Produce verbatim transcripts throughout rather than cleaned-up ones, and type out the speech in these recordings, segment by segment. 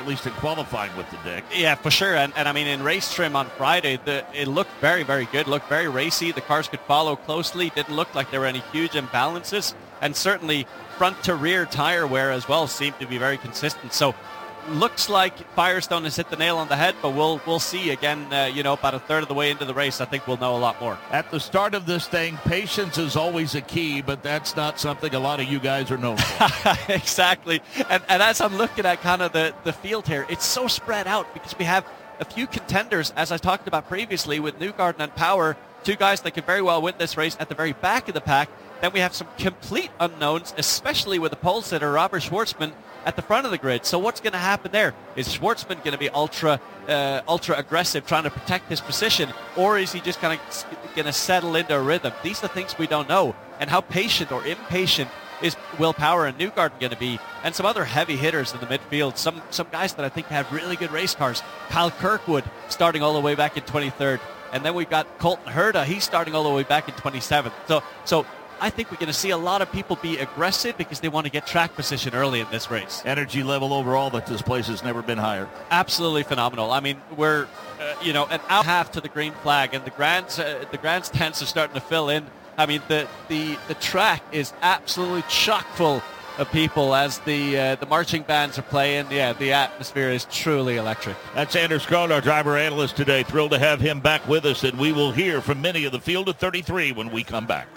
at least in qualifying with the Dick. Yeah, for sure. And, and I mean, in race trim on Friday, the, it looked very, very good. Looked very racy. The cars could follow closely. Didn't look like there were any huge imbalances. And certainly front to rear tire wear as well seemed to be very consistent. So looks like Firestone has hit the nail on the head, but we'll we'll see again, uh, you know, about a third of the way into the race. I think we'll know a lot more. At the start of this thing, patience is always a key, but that's not something a lot of you guys are known for. Exactly. And, and as I'm looking at kind of the, the field here, it's so spread out because we have a few contenders, as I talked about previously, with Newgarden and Power, two guys that could very well win this race at the very back of the pack. Then we have some complete unknowns, especially with the pole sitter, Robert Schwartzman, at the front of the grid. So what's going to happen there? Is Schwartzman going to be ultra uh, ultra aggressive trying to protect his position, or is he just kind of going to settle into a rhythm? These are things we don't know. And how patient or impatient is Will Power and Newgarden going to be? And some other heavy hitters in the midfield, some some guys that I think have really good race cars. Kyle Kirkwood starting all the way back in twenty-third. And then we've got Colton Herta. He's starting all the way back in twenty-seventh. So, so I think we're going to see a lot of people be aggressive because they want to get track position early in this race. Energy level overall that this place has never been higher. Absolutely phenomenal. I mean, we're, uh, you know, an hour and a half to the green flag, and the grands, uh, the grandstands are starting to fill in. I mean, the the, the track is absolutely chock full of people as the uh, the marching bands are playing. Yeah, the atmosphere is truly electric. That's Anders Krohn, our driver analyst today. Thrilled to have him back with us, and we will hear from many of the field of thirty-three when we come back.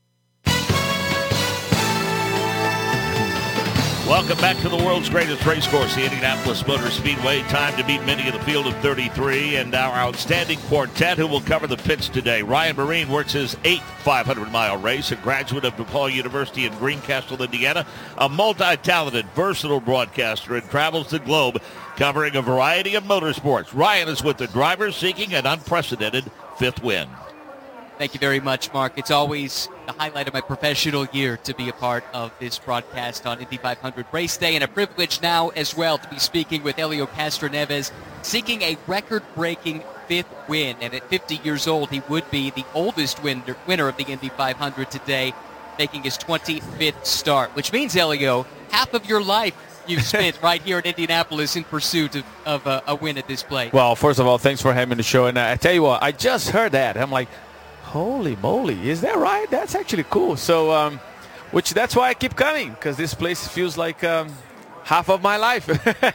Welcome back to the world's greatest race course, the Indianapolis Motor Speedway. Time to meet many of the field of thirty-three and our outstanding quartet who will cover the pits today. Ryan Marine works his eighth five hundred mile race, a graduate of DePaul University in Greencastle, Indiana, a multi-talented, versatile broadcaster, and travels the globe covering a variety of motorsports. Ryan is with the drivers seeking an unprecedented fifth win. Thank you very much, Mark. It's always the highlight of my professional year to be a part of this broadcast on Indy five hundred Race Day, and a privilege now as well to be speaking with Helio Castroneves, seeking a record-breaking fifth win. And at fifty years old, he would be the oldest winner, winner of the Indy five hundred today, making his twenty-fifth start, which means, Helio, half of your life you've spent right here in Indianapolis in pursuit of, of a, a win at this place. Well, first of all, thanks for having the show. And I tell you what, I just heard that. I'm like, holy moly, is that right? That's actually cool. So, um, which that's why I keep coming, because this place feels like um, half of my life.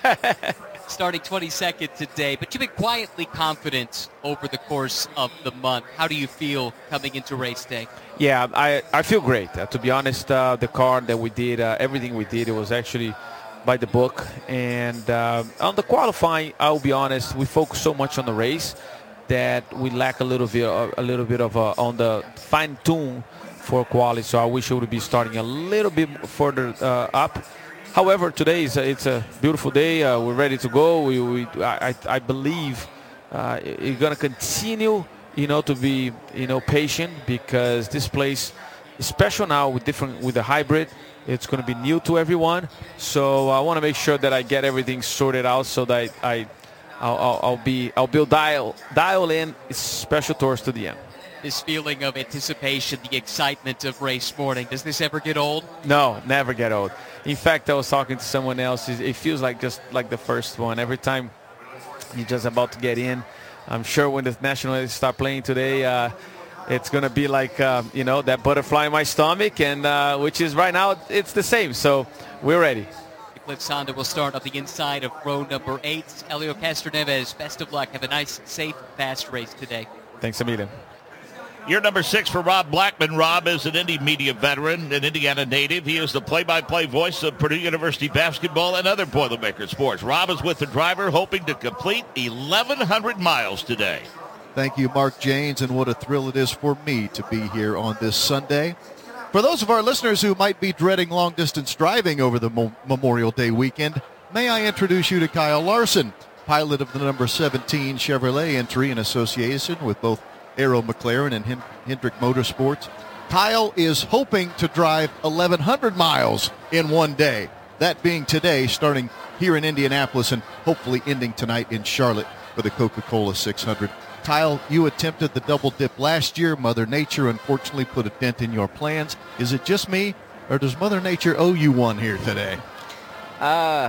Starting twenty-second today, but you've been quietly confident over the course of the month. How do you feel coming into race day? Yeah, I, I feel great. Uh, to be honest, uh, the car that we did, uh, everything we did, it was actually by the book. And uh, on the qualifying, I'll be honest, we focus so much on the race that we lack a little bit, a little bit of a, on the fine tune for quality. So I wish it would be starting a little bit further uh, up. However, today is a, it's a beautiful day. Uh, we're ready to go. We, we I, I believe uh, you're gonna continue, you know, to be, you know, patient, because this place is special now with different with the hybrid. It's going to be new to everyone. So I want to make sure that I get everything sorted out so that I. I I'll, I'll, I'll be I'll be dial dial in special tours to the end. This feeling of anticipation, the excitement of race morning, does this ever get old? No, never get old. In fact, I was talking to someone else. It feels like just like the first one. Every time you're just about to get in, I'm sure when the nationals start playing today, uh, it's going to be like uh, you know, that butterfly in my stomach, and uh, which is right now it's the same. So we're ready. Eclipse Honda will start on the inside of row number eight. Helio Castroneves, best of luck. Have a nice, safe, fast race today. Thanks, Emilio. Year number six for Rob Blackman. Rob is an Indy media veteran, an Indiana native. He is the play-by-play voice of Purdue University basketball and other Boilermaker sports. Rob is with the driver, hoping to complete eleven hundred miles today. Thank you, Mark Janes, and what a thrill it is for me to be here on this Sunday. For those of our listeners who might be dreading long-distance driving over the Mo- Memorial Day weekend, may I introduce you to Kyle Larson, pilot of the number seventeen Chevrolet entry in association with both Arrow McLaren and Hen- Hendrick Motorsports. Kyle is hoping to drive eleven hundred miles in one day, that being today, starting here in Indianapolis and hopefully ending tonight in Charlotte for the Coca-Cola six hundred. Kyle, you attempted the double dip last year. Mother Nature unfortunately put a dent in your plans. Is it just me, or does Mother Nature owe you one here today? Uh,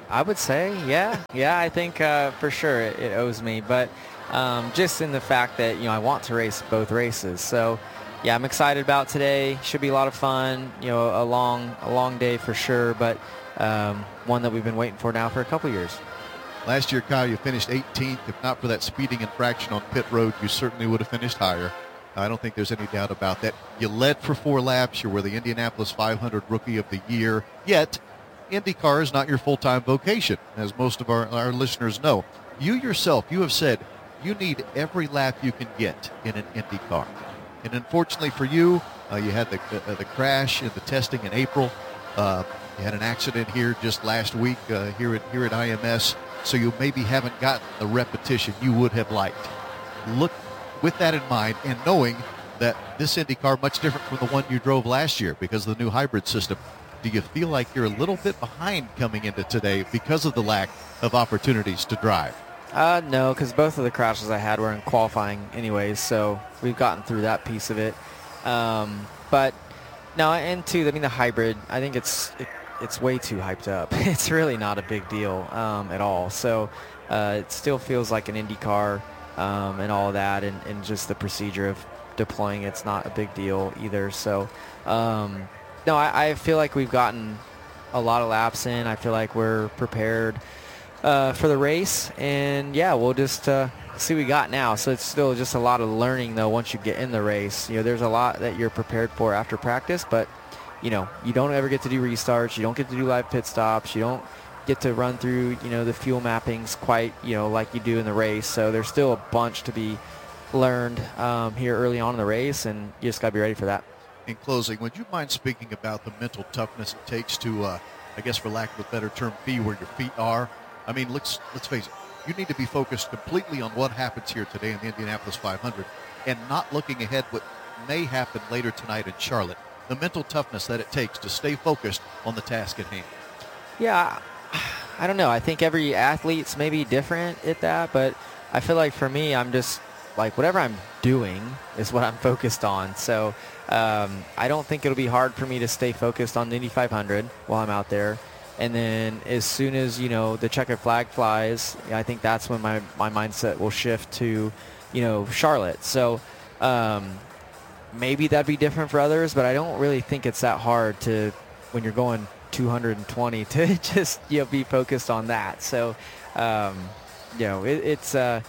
I would say, yeah. Yeah, I think uh, for sure it, it owes me. But um, just in the fact that, you know, I want to race both races. So, yeah, I'm excited about today. Should be a lot of fun. You know, a long, a long day for sure, but um, one that we've been waiting for now for a couple years. Last year, Kyle, you finished eighteenth. If not for that speeding infraction on pit road, you certainly would have finished higher. I don't think there's any doubt about that. You led for four laps. You were the Indianapolis five hundred Rookie of the Year. Yet, IndyCar is not your full-time vocation, as most of our, our listeners know. You yourself, you have said you need every lap you can get in an IndyCar. And unfortunately for you, uh, you had the, uh, the crash in the testing in April. Uh, you had an accident here just last week uh, here at here at I M S, so you maybe haven't gotten the repetition you would have liked. Look, with that in mind, and knowing that this IndyCar much different from the one you drove last year because of the new hybrid system, do you feel like you're a little bit behind coming into today because of the lack of opportunities to drive? Uh, no, because both of the crashes I had were in qualifying anyways, so we've gotten through that piece of it. Um, but no, and two, I mean the hybrid, I think it's it, it's way too hyped up. It's really not a big deal um, at all. So uh, it still feels like an Indy car um, and all of that, and, and just the procedure of deploying it's not a big deal either. So um, no, I, I feel like we've gotten a lot of laps in. I feel like we're prepared uh, for the race, and yeah, we'll just uh, see what we got now. So it's still just a lot of learning though once you get in the race. You know, there's a lot that you're prepared for after practice, but you know, you don't ever get to do restarts, you don't get to do live pit stops, you don't get to run through, you know, the fuel mappings quite, you know, like you do in the race. So there's still a bunch to be learned um, here early on in the race, and you just got to be ready for that. In closing, would you mind speaking about the mental toughness it takes to, uh, I guess for lack of a better term, be where your feet are? I mean, let's let's face it, you need to be focused completely on what happens here today in the Indianapolis five hundred and not looking ahead what may happen later tonight in Charlotte. The mental toughness that it takes to stay focused on the task at hand. Yeah, I don't know. I think every athlete's maybe different at that, but I feel like for me, I'm just like whatever I'm doing is what I'm focused on. So um, I don't think it'll be hard for me to stay focused on the Indy five hundred while I'm out there. And then as soon as, you know, the checkered flag flies, I think that's when my, my mindset will shift to, you know, Charlotte. So um, maybe that'd be different for others, but I don't really think it's that hard to, when you're going two hundred twenty, to just, you know, be focused on that. So, um, you know, it, it's, uh,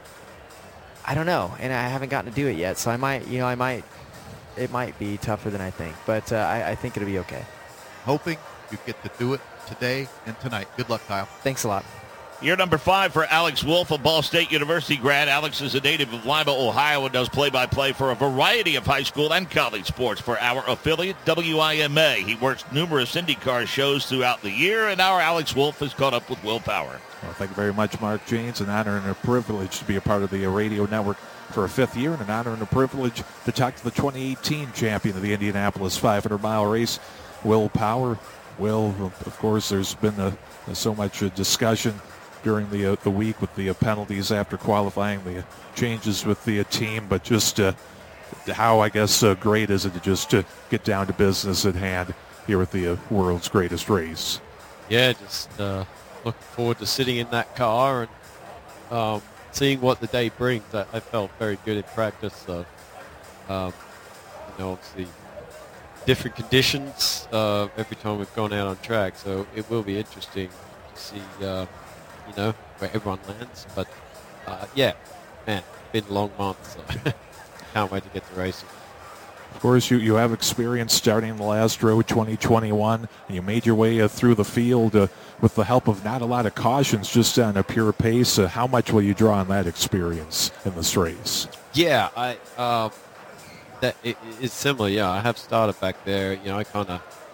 I don't know, and I haven't gotten to do it yet, so I might, you know, I might, it might be tougher than I think, but uh, I, I think it'll be okay. Hoping you get to do it today and tonight. Good luck, Kyle. Thanks a lot. Year number five for Alex Wolff, a Ball State University grad. Alex is a native of Lima, Ohio, and does play-by-play for a variety of high school and college sports for our affiliate, W I M A. He works numerous IndyCar shows throughout the year, and our Alex Wolff has caught up with Will Power. Well, thank you very much, Mark Jaynes. An honor and a privilege to be a part of the radio network for a fifth year, and an honor and a privilege to talk to the twenty eighteen champion of the Indianapolis five hundred mile race, Will Power. Will, of course, there's been a, a, so much uh, discussion during the uh, the week with the uh, penalties after qualifying, the uh, changes with the uh, team, but just uh, how, I guess, uh, great is it to just uh, get down to business at hand here at the uh, world's greatest race? Yeah, just uh, looking forward to sitting in that car and um, seeing what the day brings. I, I felt very good in practice, so, um, you know, obviously different conditions uh, every time we've gone out on track, so it will be interesting to see, uh, you know, where everyone lands. But uh, yeah, man, it's been a long month, so can't wait to get to racing. Of course, you, you have experience starting in the last row, twenty twenty-one, and you made your way uh, through the field uh, with the help of not a lot of cautions, just on a pure pace. Uh, how much will you draw on that experience in this race? Yeah, I uh, that it, it's similar. Yeah, I have started back there. You know, I kind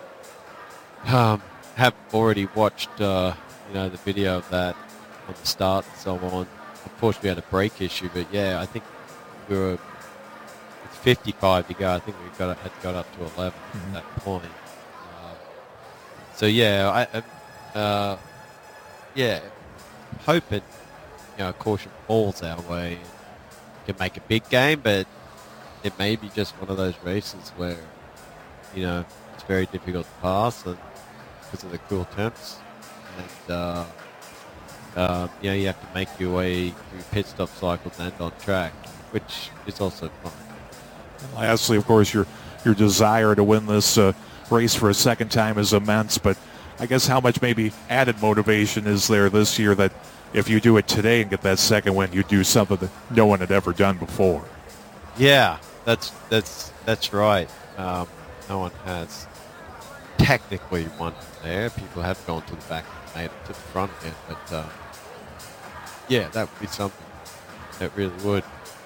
of um, have already watched, uh, you know, the video of that on the start and so on. Unfortunately, we had a brake issue, but yeah, I think we were fifty-five to go. I think we got had got up to eleven mm-hmm. at that point. Uh, so yeah, I uh, yeah, hoping, you know, caution falls our way and can make a big game, but it may be just one of those races where, you know, it's very difficult to pass and because of the cool temps. and uh, uh, you know you have to make your way through pit stop cycles and on track, which is also fun. And lastly, of course, your your desire to win this uh, race for a second time is immense, but I guess how much maybe added motivation is there this year that if you do it today and get that second win, you do something that no one had ever done before? Yeah, that's that's that's right. Um, no one has technically won there. People have gone to the back and made it to the front again, but uh, yeah, that would be something. That really would.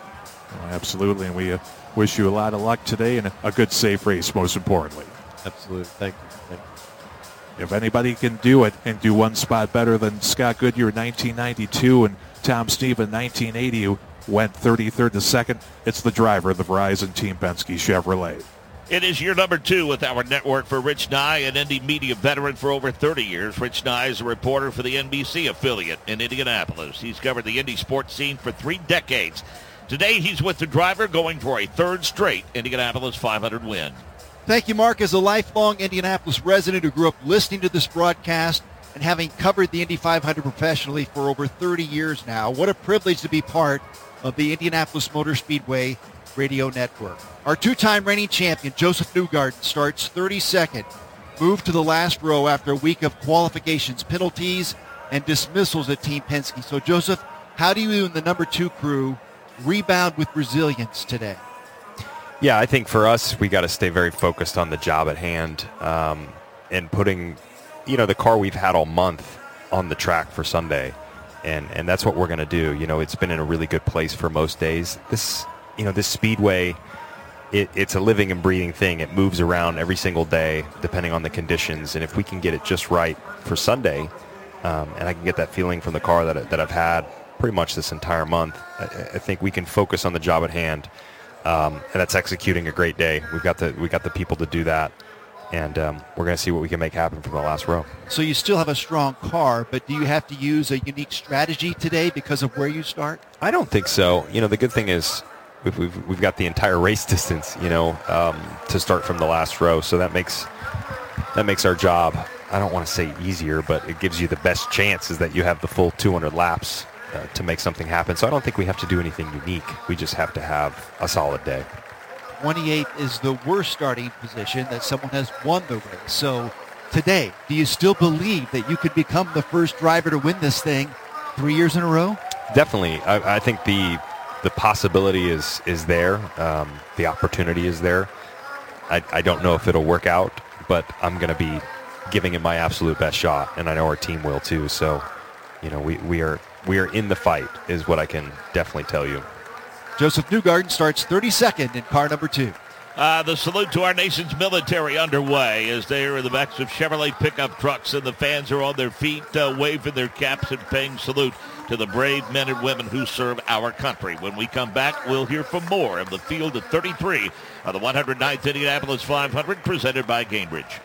Oh, absolutely, and we uh, wish you a lot of luck today and a, a good, safe race, most importantly. Absolutely. Thank you. Thank you. If anybody can do it and do one spot better than Scott Goodyear in nineteen ninety-two and Tom Steve in nineteen eighty, who went thirty-third to second, it's the driver of the Verizon Team Penske Chevrolet. It is year number two with our network for Rich Nye, an Indy media veteran for over thirty years. Rich Nye is a reporter for the N B C affiliate in Indianapolis. He's covered the Indy sports scene for three decades. Today, he's with the driver going for a third straight Indianapolis five hundred win. Thank you, Mark. As a lifelong Indianapolis resident who grew up listening to this broadcast and having covered the Indy five hundred professionally for over thirty years now, what a privilege to be part of the Indianapolis Motor Speedway radio network. Our two-time reigning champion, Josef Newgarden, starts thirty-second, moved to the last row after a week of qualifications, penalties, and dismissals at Team Penske. So, Josef, how do you and the number two crew rebound with resilience today? Yeah, I think for us, we got to stay very focused on the job at hand um, and putting, you know, the car we've had all month on the track for Sunday. And, and that's what we're going to do. You know, it's been in a really good place for most days. This, you know, this speedway, it, it's a living and breathing thing. It moves around every single day depending on the conditions. And if we can get it just right for Sunday, um, and I can get that feeling from the car that, that I've had pretty much this entire month, I, I think we can focus on the job at hand. Um, and that's executing a great day. We've got the we got the people to do that, and um, we're going to see what we can make happen from the last row. So you still have a strong car, but do you have to use a unique strategy today because of where you start? I don't think so. You know, the good thing is we've we've, we've got the entire race distance, you know, um, to start from the last row. So that makes that makes our job, I don't want to say easier, but it gives you the best chances that you have the full two hundred laps Uh, to make something happen. So I don't think we have to do anything unique. We just have to have a solid day. twenty-eighth is the worst starting position that someone has won the race. So today, do you still believe that you could become the first driver to win this thing three years in a row? Definitely. I, I think the the possibility is is there. Um, the opportunity is there. I, I don't know if it'll work out, but I'm going to be giving it my absolute best shot, and I know our team will too. So, you know, we, we are we are in the fight is what I can definitely tell you. Josef Newgarden starts thirty-second in car number two. Uh, the salute to our nation's military underway as they are in the backs of Chevrolet pickup trucks, and the fans are on their feet uh, waving their caps and paying salute to the brave men and women who serve our country. When we come back, we'll hear from more of the field of thirty-three of the one hundred ninth Indianapolis five hundred presented by Gainbridge.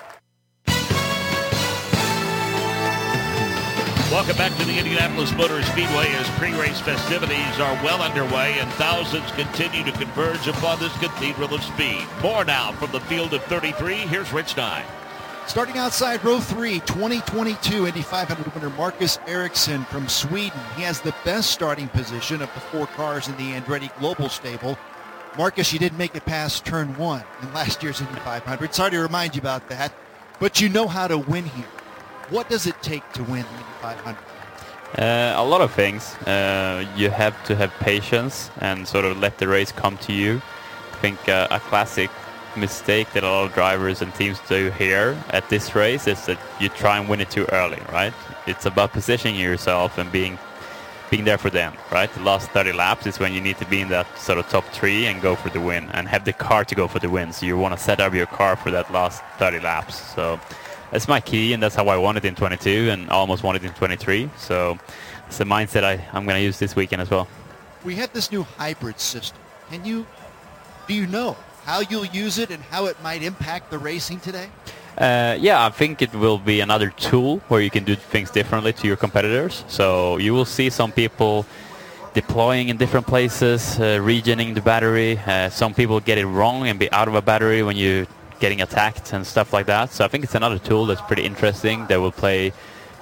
Welcome back to the Indianapolis Motor Speedway as pre-race festivities are well underway and thousands continue to converge upon this cathedral of speed. More now from the field of thirty-three. Here's Rich Nye. Starting outside row three, twenty twenty-two Indy five hundred winner Marcus Ericsson from Sweden. He has the best starting position of the four cars in the Andretti Global stable. Marcus, you didn't make it past turn one in last year's Indy five hundred. Sorry to remind you about that, but you know how to win here. What does it take to win the Indy five hundred? Uh, a lot of things. Uh, you have to have patience and sort of let the race come to you. I think uh, a classic mistake that a lot of drivers and teams do here at this race is that you try and win it too early, right? It's about positioning yourself and being being there for them, right? The last thirty laps is when you need to be in that sort of top three and go for the win and have the car to go for the win. So you want to set up your car for that last thirty laps. So that's my key, and that's how I won it in twenty-two and almost won it in twenty-three. So it's the mindset I, I'm going to use this weekend as well. We have this new hybrid system. Can you, do you know how you'll use it and how it might impact the racing today? Uh, yeah, I think it will be another tool where you can do things differently to your competitors. So you will see some people deploying in different places, uh, regening the battery. Uh, some people get it wrong and be out of a battery when you getting attacked and stuff like that. So I think it's another tool that's pretty interesting that will play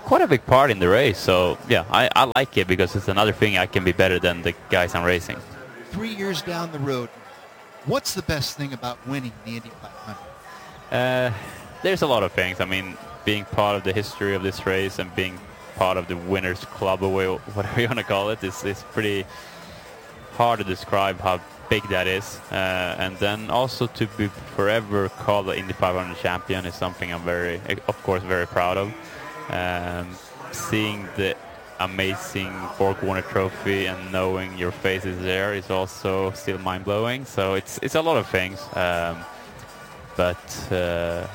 quite a big part in the race. So yeah, I, I like it because it's another thing I can be better than the guys I'm racing. Three years down the road, what's the best thing about winning the Indy five hundred? Uh, there's a lot of things. I mean, being part of the history of this race and being part of the winners club, or whatever you want to call it, is is pretty hard to describe how big that is. Uh, and then also to be forever called the Indy five hundred champion is something I'm very, of course, very proud of. Um, seeing the amazing Borg Warner Trophy and knowing your face is there is also still mind-blowing. So it's it's a lot of things. Um, but uh,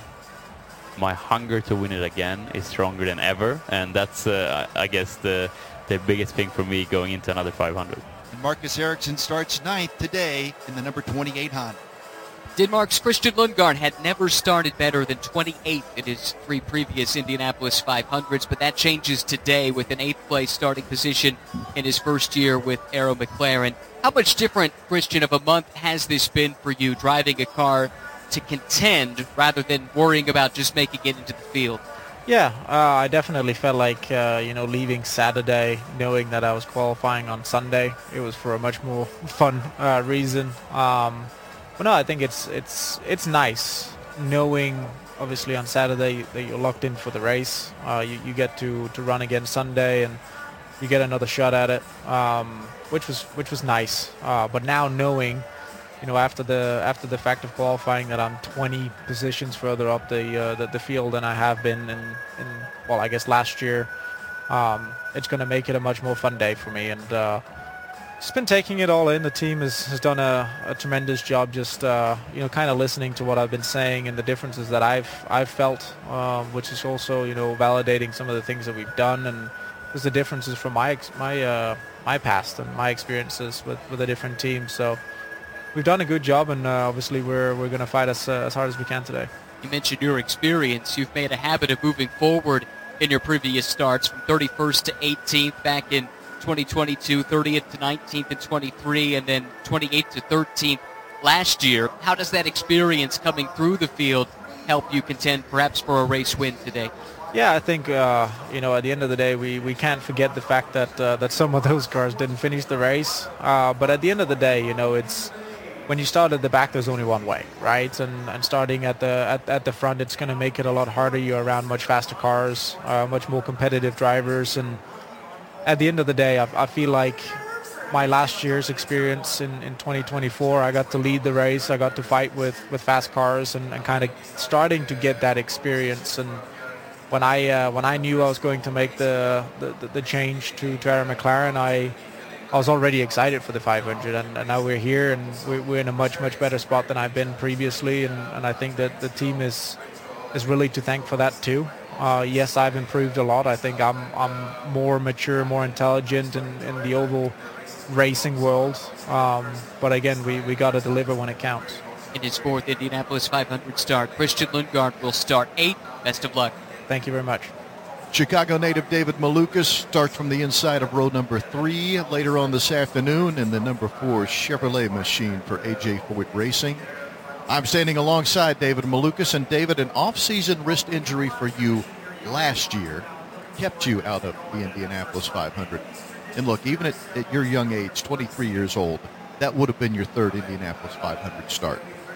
my hunger to win it again is stronger than ever, and that's, uh, I guess, the the biggest thing for me going into another five hundred. And Marcus Ericsson starts ninth today in the number twenty-eight Honda. Denmark's Christian Lundgaard had never started better than twenty-eighth in his three previous Indianapolis five hundreds, but that changes today with an eighth place starting position in his first year with Arrow McLaren. How much different, Christian, of a month has this been for you, driving a car to contend rather than worrying about just making it into the field? Yeah, uh, I definitely felt like, uh, you know, leaving Saturday, knowing that I was qualifying on Sunday, it was for a much more fun uh, reason. Um, but no, I think it's it's it's nice knowing, obviously, on Saturday that you're locked in for the race. Uh, you, you get to, to run again Sunday, and you get another shot at it, um, which was which was nice. Uh, but now knowing, you know, after the after the fact of qualifying, that I'm twenty positions further up the uh, the, the field than I have been in, in well, I guess last year, um, it's going to make it a much more fun day for me. And uh, just been taking it all in. The team has, has done a, a tremendous job, just uh, you know, kind of listening to what I've been saying and the differences that I've I've felt, um, which is also, you know, validating some of the things that we've done, and there's the differences from my ex- my uh, my past and my experiences with with a different team. So we've done a good job, and uh, obviously we're we're going to fight as uh, as hard as we can today. You mentioned your experience. You've made a habit of moving forward in your previous starts from thirty-first to eighteenth back in twenty twenty-two, thirtieth to nineteenth in twenty-three, and then twenty-eighth to thirteenth last year. How does that experience coming through the field help you contend perhaps for a race win today? Yeah, I think, uh, you know, at the end of the day, we, we can't forget the fact that uh, that some of those cars didn't finish the race. Uh, but at the end of the day, you know, it's when you start at the back, there's only one way, right? And, and starting at the at, at the front, it's going to make it a lot harder. You're around much faster cars, uh, much more competitive drivers. And at the end of the day, I, I feel like my last year's experience in, in twenty twenty-four, I got to lead the race. I got to fight with, with fast cars and, and kind of starting to get that experience. And when I uh, when I knew I was going to make the the, the change to, to Arrow McLaren, I I was already excited for the five hundred, and, and now we're here, and we're, we're in a much much better spot than I've been previously, and, and I think that the team is is really to thank for that too. Uh, yes, I've improved a lot. I think I'm I'm more mature, more intelligent in, in the oval racing world. Um, but again, we, we got to deliver when it counts. In his fourth Indianapolis five hundred start, Christian Lundgaard will start eighth. Best of luck. Thank you very much. Chicago native David Malukas starts from the inside of row number three later on this afternoon in the number four Chevrolet machine for A J Foyt Racing. I'm standing alongside David Malukas, and David, an off-season wrist injury for you last year kept you out of the Indianapolis five hundred. And look, even at, at your young age, twenty-three years old, that would have been your third Indianapolis five hundred start.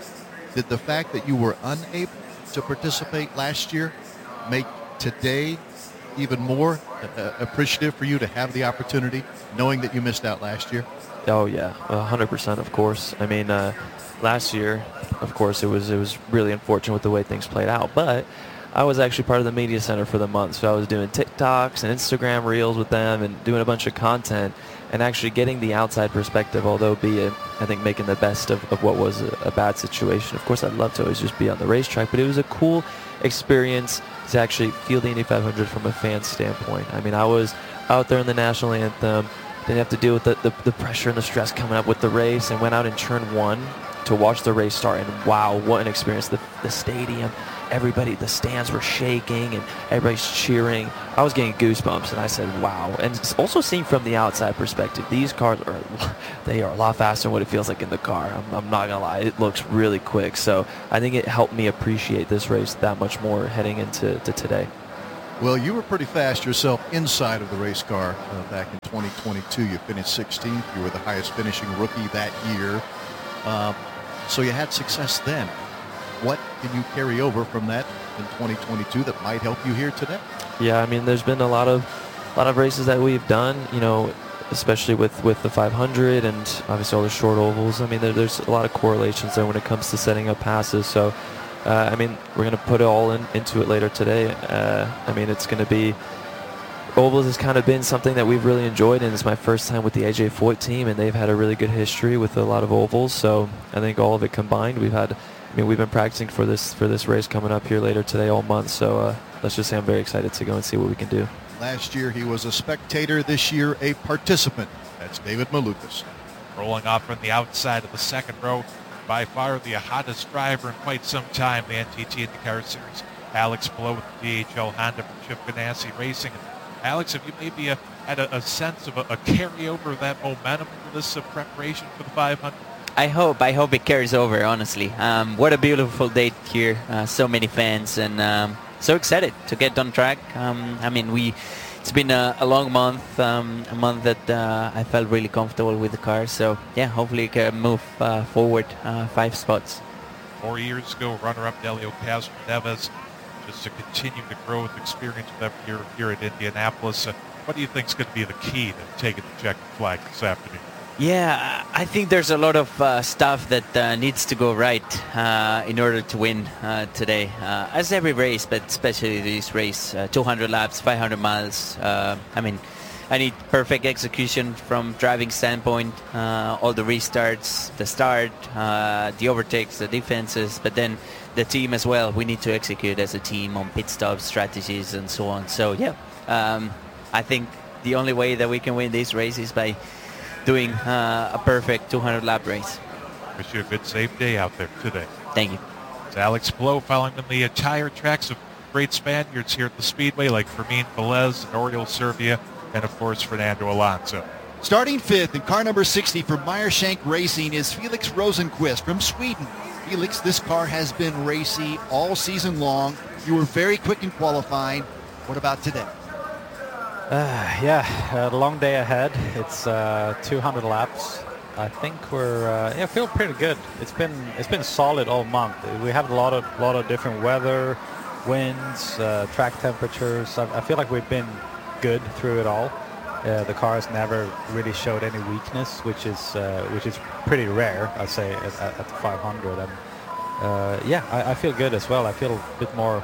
Did the fact that you were unable to participate last year make today even more uh, appreciative for you to have the opportunity, knowing that you missed out last year? Oh yeah, one hundred percent, of course. I mean, uh, last year, of course, it was it was really unfortunate with the way things played out, but I was actually part of the media center for the month, so I was doing TikToks and Instagram reels with them and doing a bunch of content and actually getting the outside perspective, although be it, I think, making the best of, of what was a, a bad situation. Of course, I'd love to always just be on the racetrack, but it was a cool experience to actually feel the Indy five hundred from a fan standpoint. I mean, I was out there in the national anthem, didn't have to deal with the, the, the pressure and the stress coming up with the race, and went out in turn one to watch the race start, and wow, what an experience. The, the stadium, everybody, the stands were shaking and everybody's cheering. I was getting goosebumps, and I said, wow. And also seeing from the outside perspective, these cars are, they are a lot faster than what it feels like in the car. I'm, I'm not going to lie. It looks really quick. So I think it helped me appreciate this race that much more heading into to today. Well, you were pretty fast yourself inside of the race car uh, back in twenty twenty-two. You finished sixteenth. You were the highest finishing rookie that year. Um, so you had success then. What can you carry over from that in twenty twenty-two that might help you here today? Yeah, I mean, there's been a lot of, a lot of races that we've done, you know, especially with, with the five hundred and obviously all the short ovals. I mean, there, there's a lot of correlations there when it comes to setting up passes. So, uh, I mean, we're going to put it all in, into it later today. Uh, I mean, it's going to be, ovals has kind of been something that we've really enjoyed, and it's my first time with the A J Foyt team, and they've had a really good history with a lot of ovals. So I think all of it combined, we've had, I mean, we've been practicing for this for this race coming up here later today all month. So uh, let's just say I'm very excited to go and see what we can do. Last year he was a spectator. This year a participant. That's David Malukas. Rolling off from the outside of the second row, by far the hottest driver in quite some time, the N T T IndyCar Series, Alex Blow with the D H L Honda from Chip Ganassi Racing. Alex, have you maybe a, had a, a sense of a, a carryover of that momentum for this uh, preparation for the five hundred? I hope. I hope it carries over, honestly. Um, what a beautiful day here. Uh, so many fans, and um, so excited to get on track. Um, I mean, we... It's been a, a long month, um, a month that uh, I felt really comfortable with the car. So, yeah, hopefully we can move uh, forward uh, five spots. Four years ago, runner-up Helio Castroneves, just to continue the growth experience with every year here at Indianapolis. Uh, what do you think is going to be the key to taking the checkered flag this afternoon? Yeah, I think there's a lot of uh, stuff that uh, needs to go right uh, in order to win uh, today. Uh, as every race, but especially this race, uh, two hundred laps, five hundred miles. Uh, I mean, I need perfect execution from driving standpoint, uh, all the restarts, the start, uh, the overtakes, the defenses, but then the team as well. We need to execute as a team on pit stop strategies and so on. So, yeah, um, I think the only way that we can win this race is by doing uh, a perfect two hundred lap race. Wish you a good, safe day out there today. Thank you. It's Alex Blow following in the tire tracks of great Spaniards here at the Speedway like Fermin Velez, Oriol Servia, and of course Fernando Alonso. Starting fifth in car number sixty for Meyershank Racing is Felix Rosenqvist from Sweden. Felix, this car has been racy all season long. You were very quick in qualifying. What about today? Uh, yeah, a long day ahead. It's uh, two hundred laps. I think we're uh, yeah, feel pretty good. It's been it's been solid all month. We have a lot of lot of different weather, winds, uh, track temperatures. I, I feel like we've been good through it all. Uh, the car has never really showed any weakness, which is uh, which is pretty rare, I'd say, at, at the five hundred. And uh, yeah, I, I feel good as well. I feel a bit more,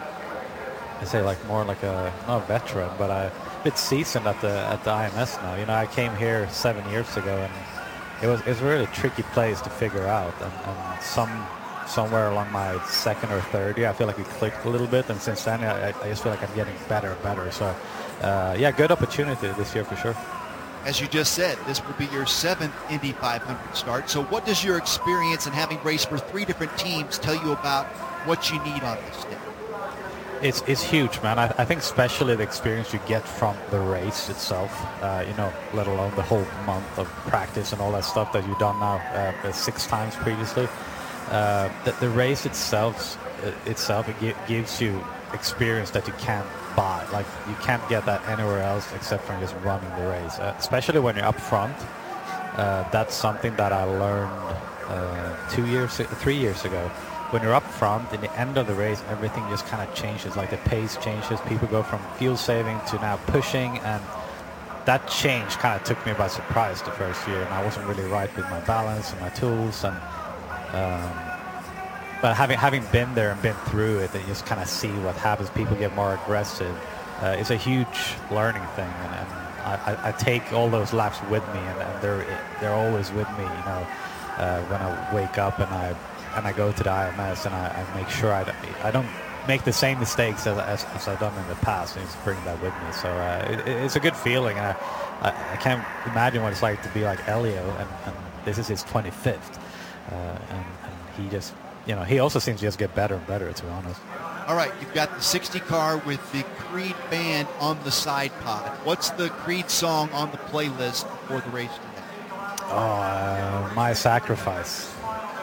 I say like more like a not a veteran, but I. Bit seasoned at the at the I M S now. You know, I came here seven years ago, and it was it's a really tricky place to figure out. And, and some somewhere along my second or third year, I feel like it clicked a little bit. And since then, I, I just feel like I'm getting better and better. So, uh, yeah, good opportunity this year for sure. As you just said, this will be your seventh Indy five hundred start. So, what does your experience in having raced for three different teams tell you about what you need on this day? It's it's huge, man. I, I think especially the experience you get from the race itself, uh, you know, let alone the whole month of practice and all that stuff that you've done now uh, six times previously. Uh, the, the race itself, itself it gi- gives you experience that you can't buy. Like, you can't get that anywhere else except from just running the race, uh, especially when you're up front. Uh, that's something that I learned uh, two years, three years ago. When you're up front, in the end of the race, everything just kind of changes. Like, the pace changes. People go from fuel saving to now pushing, and that change kind of took me by surprise the first year, and I wasn't really right with my balance and my tools. And um, but having having been there and been through it, and you just kind of see what happens. People get more aggressive. Uh, it's a huge learning thing, and, and I, I, I take all those laps with me, and, and they're they're always with me. You know, uh, when I wake up and I. and I go to the I M S, and I, I make sure I don't, I don't make the same mistakes as, as, as I've done in the past, and just bring that with me. So uh, it, it's a good feeling, and I, I, I can't imagine what it's like to be like Elio, and, and this is his twenty-fifth, uh, and, and he just, you know, he also seems to just get better and better, to be honest. All right, you've got the sixty car with the Creed band on the side pod. What's the Creed song on the playlist for the race today? Oh, uh, My Sacrifice.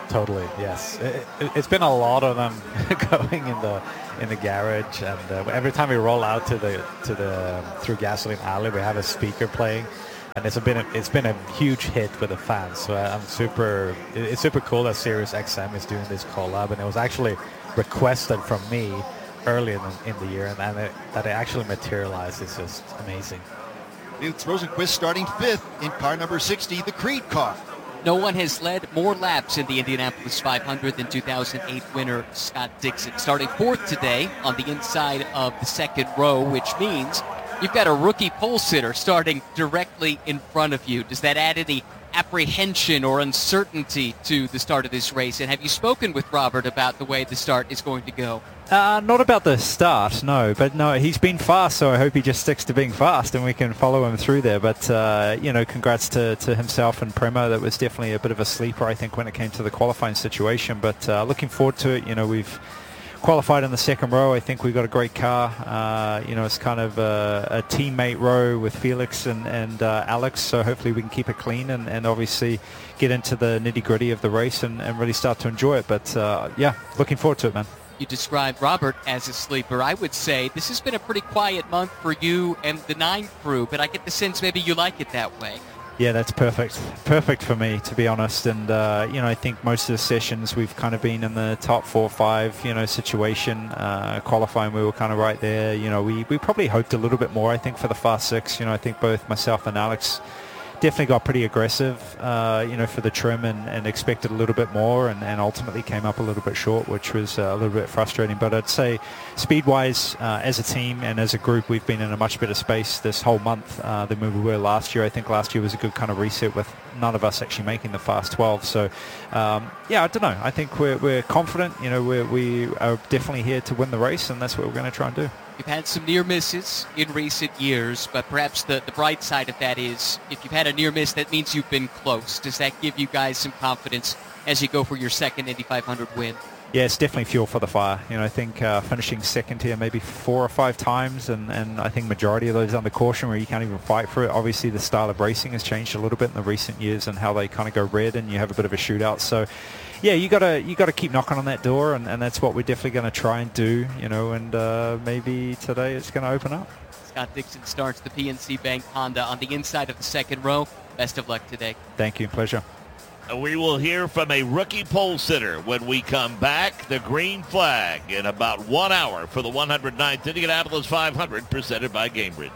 Totally, yes. It, it, it's been a lot of them going in the in the garage, and uh, every time we roll out to the to the um, through Gasoline Alley, we have a speaker playing, and it's been a, it's been a huge hit with the fans. So I'm super. It's super cool that Sirius X M is doing this collab, and it was actually requested from me early in the, in the year, and, and it, that it actually materialized is just amazing. Felix Rosenqvist starting fifth in car number sixty, the Creed car. No one has led more laps in the Indianapolis five hundred than two thousand eight winner Scott Dixon. Starting fourth today on the inside of the second row, which means you've got a rookie pole sitter starting directly in front of you. Does that add any apprehension or uncertainty to the start of this race? And have you spoken with Robert about the way the start is going to go? Uh, not about the start, no. But no, he's been fast, so I hope he just sticks to being fast and we can follow him through there. But, uh, you know, congrats to, to himself and Primo. That was definitely a bit of a sleeper, I think, when it came to the qualifying situation. But uh, looking forward to it. You know, we've qualified in the second row. I think we've got a great car. Uh, you know, it's kind of a, a teammate row with Felix and, and uh, Alex, so hopefully we can keep it clean and, and obviously get into the nitty-gritty of the race and, and really start to enjoy it. But, uh, yeah, looking forward to it, man. You described Robert as a sleeper. I would say this has been a pretty quiet month for you and the nine crew, but I get the sense maybe you like it that way. Yeah, that's perfect. Perfect for me, to be honest. And, uh, you know, I think most of the sessions we've kind of been in the top four or five, you know, situation. Uh, qualifying, we were kind of right there. You know, we, we probably hoped a little bit more, I think, for the Fast Six. You know, I think both myself and Alex definitely got pretty aggressive, uh, you know, for the trim and, and expected a little bit more and, and ultimately came up a little bit short, which was uh, a little bit frustrating. But I'd say speed-wise, uh, as a team and as a group, we've been in a much better space this whole month uh, than we were last year. I think last year was a good kind of reset with none of us actually making the Fast twelve. So, um, yeah, I don't know. I think we're, we're confident. You know, we're, we are definitely here to win the race, and that's what we're going to try and do. You've had some near misses in recent years, but perhaps the, the bright side of that is if you've had a near miss, that means you've been close. Does that give you guys some confidence as you go for your second Indy five hundred win? Yeah, it's definitely fuel for the fire. You know, I think uh, finishing second here maybe four or five times, and, and I think majority of those under caution where you can't even fight for it. Obviously, the style of racing has changed a little bit in the recent years and how they kind of go red and you have a bit of a shootout. So, yeah, you gotta you gotta keep knocking on that door, and, and that's what we're definitely going to try and do. You know, and uh, maybe today it's going to open up. Scott Dixon starts the P N C Bank Honda on the inside of the second row. Best of luck today. Thank you. Pleasure. We will hear from a rookie pole sitter when we come back. The green flag in about one hour for the one hundred ninth Indianapolis five hundred presented by Gamebridge.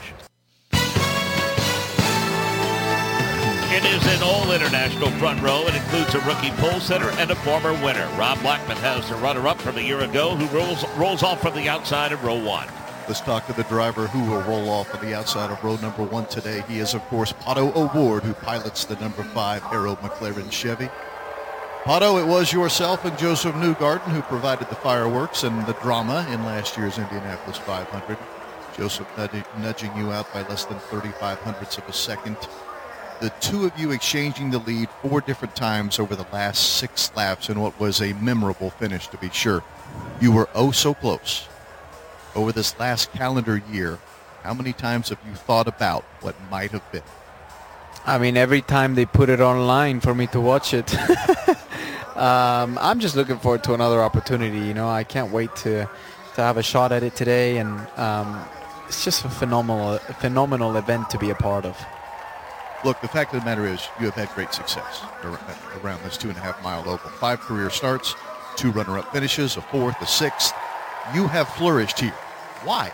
It is an all-international front row. It includes a rookie pole sitter and a former winner. Rob Blackman has the runner-up from a year ago who rolls, rolls off from the outside of row one. Let's talk to the driver who will roll off on the outside of row number one today. He is, of course, Pato O'Ward, who pilots the number five Arrow McLaren Chevy. Pato, it was yourself and Joseph Newgarden who provided the fireworks and the drama in last year's Indianapolis five hundred. Joseph nudging, nudging you out by less than thirty-five hundredths of a second. The two of you exchanging the lead four different times over the last six laps in what was a memorable finish, to be sure. You were oh so close. Over this last calendar year, how many times have you thought about what might have been? I mean, every time they put it online for me to watch it. um, I'm just looking forward to another opportunity. You know, I can't wait to to have a shot at it today, and um, it's just a phenomenal, a phenomenal event to be a part of. Look, the fact of the matter is you have had great success around this two and a half mile oval. Five career starts, two runner-up finishes, a fourth, a sixth. You have flourished here. Why?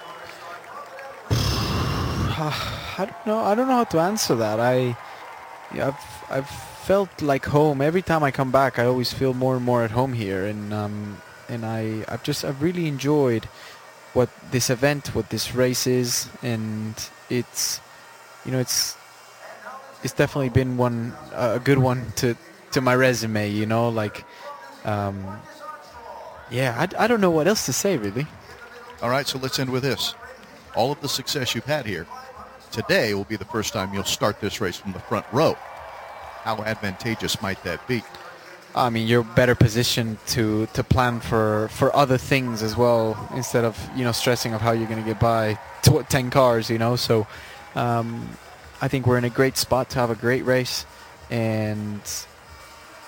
I don't know. I don't know how to answer that. I, yeah, I've I've felt like home every time I come back. I always feel more and more at home here, and um, and I I've just I've really enjoyed what this event, what this race is, and it's, you know, it's it's definitely been one uh, a good one to to my resume. You know, like, um, yeah, I I don't know what else to say really. All right, so let's end with this. All of the success you've had here, today will be the first time you'll start this race from the front row. How advantageous might that be? I mean, you're better positioned to, to plan for, for other things as well, instead of, you know, stressing of how you're going to get by tw- ten cars, you know. So um, I think we're in a great spot to have a great race. And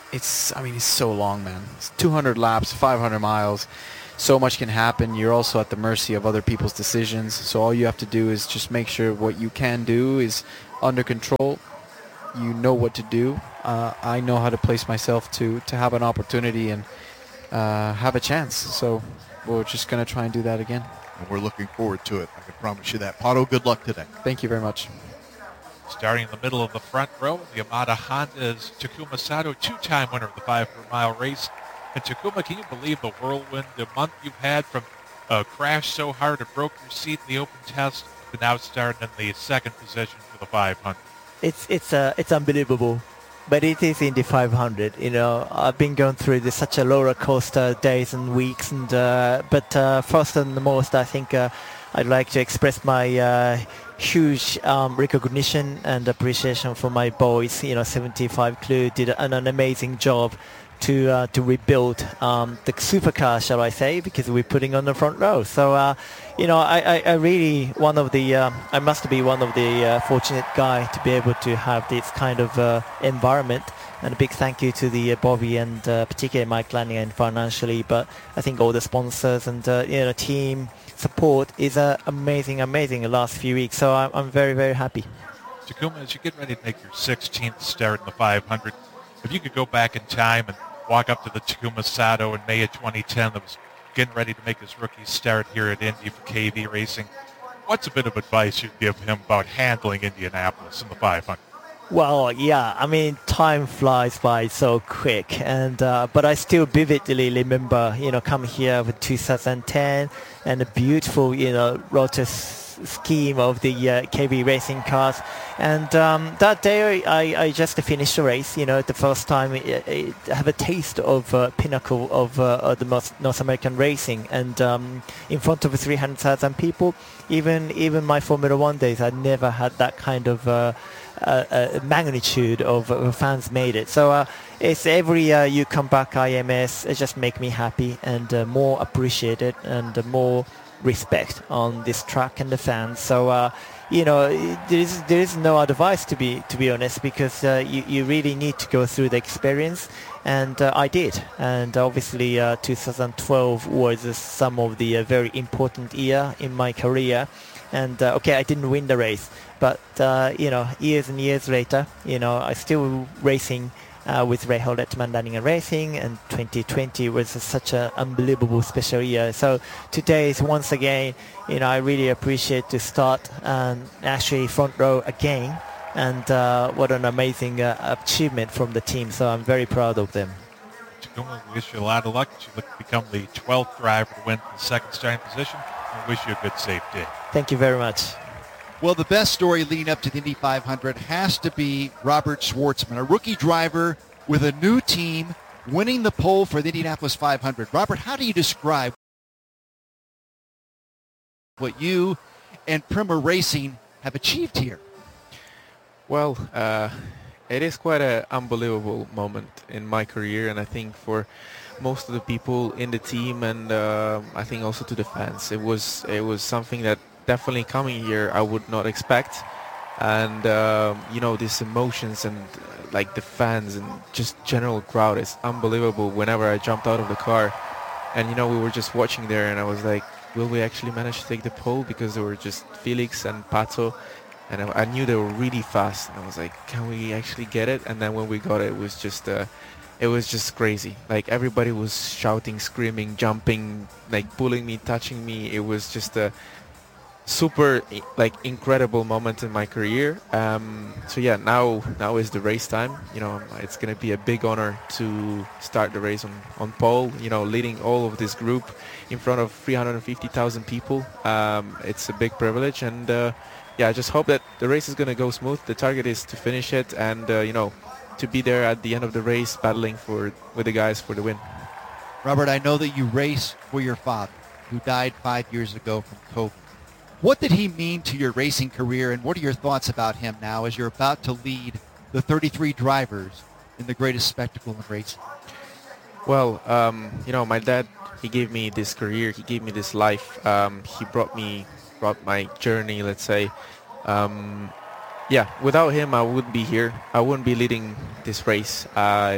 it's, I mean, it's so long, man. It's two hundred laps, five hundred miles. So much can happen. You're also at the mercy of other people's decisions. So all you have to do is just make sure what you can do is under control. You know what to do. Uh, I know how to place myself to, to have an opportunity and uh, have a chance. So we're just going to try and do that again. And we're looking forward to it. I can promise you that. Pato, good luck today. Thank you very much. Starting in the middle of the front row, the Yamada Honda's Takuma Sato, two-time winner of the five hundred mile race. And Takuma, can you believe the whirlwind, the month you've had from a crash so hard it broke your seat in the open test to now starting in the second position for the five hundred? It's it's uh, it's unbelievable, but it is in the five hundred. You know, I've been going through this such a roller coaster days and weeks, and uh, but uh, first and most, I think uh, I'd like to express my uh, huge um, recognition and appreciation for my boys. You know, seventy-five Crew did an, an amazing job to uh, to rebuild um, the supercar, shall I say, because we're putting on the front row. So, uh, you know, I, I, I really, one of the, uh, I must be one of the uh, fortunate guy to be able to have this kind of uh, environment. And a big thank you to the uh, Bobby and uh, particularly Mike Lanning and financially, but I think all the sponsors and, uh, you know, team support is uh, amazing, amazing the last few weeks. So I'm, I'm very, very happy. Takuma, as you get ready to make your sixteenth start in the five hundred, if you could go back in time and walk up to the Takuma Sato in May of twenty ten that was getting ready to make his rookie start here at Indy for K V Racing, what's a bit of advice you'd give him about handling Indianapolis in the five hundred? Well, yeah, I mean, time flies by so quick, and uh, but I still vividly remember, you know, coming here with two thousand ten and the beautiful, you know, rotor scheme of the uh, K V Racing cars. And um, that day I, I just finished the race, you know, the first time I, I have a taste of uh, pinnacle of, uh, of the North, North American racing, and um, in front of three hundred thousand people. Even even my Formula One days, I never had that kind of uh, uh, uh, magnitude of uh, fans made it. So uh, it's every uh, you come back I M S, it just make me happy and uh, more appreciated and uh, more respect on this track and the fans. So uh, you know, there is there is no advice to be to be honest, because uh, you you really need to go through the experience, and uh, I did. And obviously, uh, two thousand twelve was uh, some of the uh, very important year in my career. And uh, okay, I didn't win the race, but uh, you know, years and years later, you know, I still racing. Uh, with Rahal Letterman Running and Racing, and twenty twenty was uh, such an unbelievable special year. So today is once again, you know, I really appreciate to start um, actually front row again, and uh, what an amazing uh, achievement from the team. So I'm very proud of them. Takuma, we wish you a lot of luck. You look to become the twelfth driver to win the second starting position. We wish you a good, safe day. Thank you very much. Well, the best story leading up to the Indy five hundred has to be Robert Schwartzman, a rookie driver with a new team, winning the pole for the Indianapolis five hundred. Robert, how do you describe what you and Prema Racing have achieved here? Well, uh, it is quite an unbelievable moment in my career, and I think for most of the people in the team, and uh, I think also to the fans, it was it was something that definitely coming here I would not expect. And um, you know, these emotions and uh, like the fans and just general crowd is unbelievable. Whenever I jumped out of the car, and you know, we were just watching there, and I was like, will we actually manage to take the pole? Because there were just Felix and Pato, and I, I knew they were really fast, and I was like, can we actually get it? And then when we got it, it was just uh, it was just crazy. Like everybody was shouting, screaming, jumping, like pulling me, touching me. It was just a super like incredible moment in my career. Um, so yeah, now now is the race time. You know, it's gonna be a big honor to start the race on on pole. You know, leading all of this group in front of three hundred fifty thousand people. Um, it's a big privilege, and uh, yeah, I just hope that the race is gonna go smooth. The target is to finish it, and uh, you know, to be there at the end of the race, battling for with the guys for the win. Robert, I know that you race for your father, who died five years ago from COVID. What did he mean to your racing career, and what are your thoughts about him now as you're about to lead the thirty-three drivers in the greatest spectacle in racing? Well, um, you know, my dad, he gave me this career, he gave me this life. Um, he brought me, brought my journey, let's say. Um, yeah, without him, I wouldn't be here. I wouldn't be leading this race. I,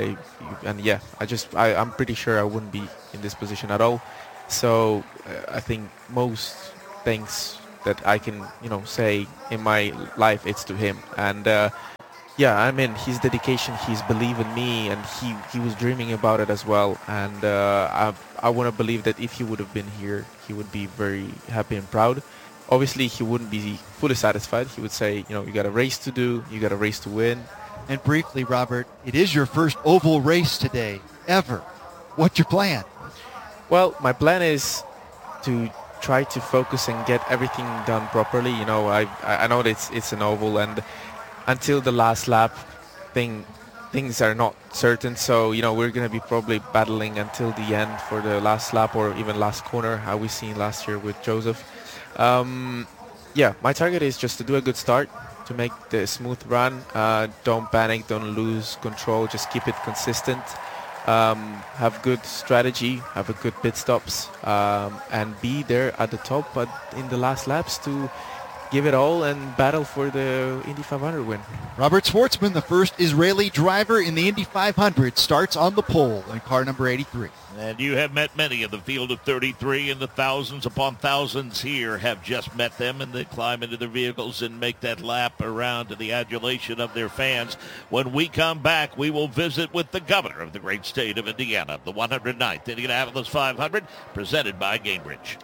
and yeah, I just I, I'm pretty sure I wouldn't be in this position at all. So uh, I think most things that I can you know say in my life, it's to him. And uh, yeah, I mean his dedication, his belief in me, and he he was dreaming about it as well. And uh, I I want to believe that if he would have been here, he would be very happy and proud. Obviously, he wouldn't be fully satisfied. He would say, you know, you got a race to do, you got a race to win. And briefly, Robert, it is your first oval race today, ever. What's your plan? Well, my plan is to try to focus and get everything done properly. You know, I I know that it's it's an oval, and until the last lap, thing things are not certain. So you know, we're gonna be probably battling until the end for the last lap or even last corner, how we seen last year with Joseph. Um, yeah, my target is just to do a good start, to make the smooth run. Uh, don't panic, don't lose control, just keep it consistent. Um, have good strategy, have a good pit stops, um, and be there at the top but in the last laps to give it all and battle for the Indy five hundred win. Robert Schwartzman, the first Israeli driver in the Indy five hundred, starts on the pole in car number eighty-three. And you have met many in the field of thirty-three, and the thousands upon thousands here have just met them, and they climb into their vehicles and make that lap around to the adulation of their fans. When we come back, we will visit with the governor of the great state of Indiana, the one hundred ninth Indianapolis five hundred, presented by Gainbridge.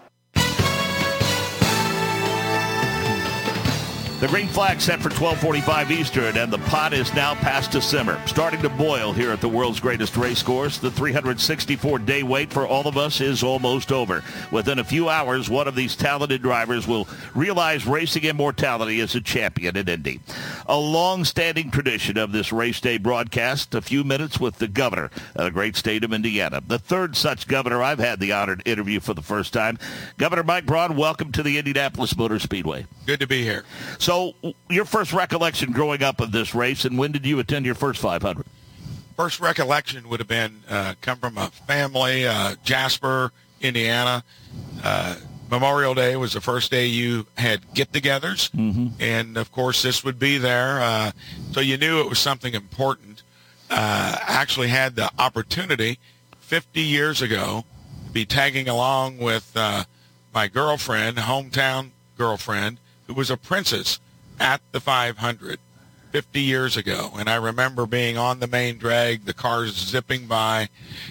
The green flag set for twelve forty-five Eastern, and the pot is now past to simmer. Starting to boil here at the world's greatest race course. The three hundred sixty-four day wait for all of us is almost over. Within a few hours, one of these talented drivers will realize racing immortality as a champion at Indy. A long-standing tradition of this race day broadcast, a few minutes with the governor of the great state of Indiana. The third such governor I've had the honor to interview for the first time. Governor Mike Braun, welcome to the Indianapolis Motor Speedway. Good to be here. So your first recollection growing up of this race, and when did you attend your first five hundred? First recollection would have been uh, come from a family, uh, Jasper, Indiana. Uh, Memorial Day was the first day you had get-togethers, mm-hmm. and, of course, this would be there. Uh, so you knew it was something important. Uh, actually had the opportunity fifty years ago to be tagging along with uh, my girlfriend, hometown girlfriend, who was a princess at the five hundred fifty years ago. And I remember being on the main drag, the cars zipping by,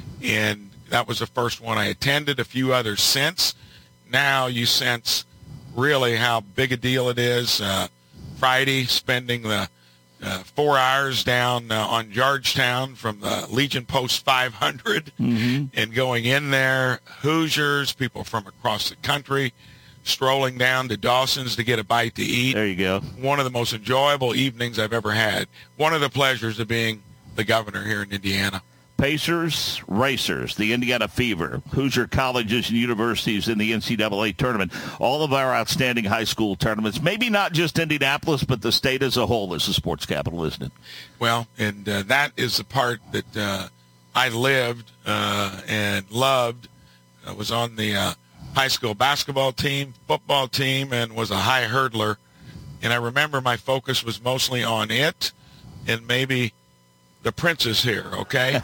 and that was the first one I attended. A few others since. Now you sense really how big a deal it is. Uh, Friday, spending the uh, four hours down uh, on Georgetown from the Legion Post five hundred, mm-hmm. and going in there, Hoosiers, people from across the country, strolling down to Dawson's to get a bite to eat. There you go. One of the most enjoyable evenings I've ever had. One of the pleasures of being the governor here in Indiana. Pacers, Racers, the Indiana Fever, Hoosier colleges and universities in the N C double A tournament, all of our outstanding high school tournaments, maybe not just Indianapolis, but the state as a whole is the sports capital, isn't it? Well, and uh, that is the part that uh, I lived uh, and loved. I was on the uh, high school basketball team, football team, and was a high hurdler. And I remember my focus was mostly on it and maybe the princess here, okay?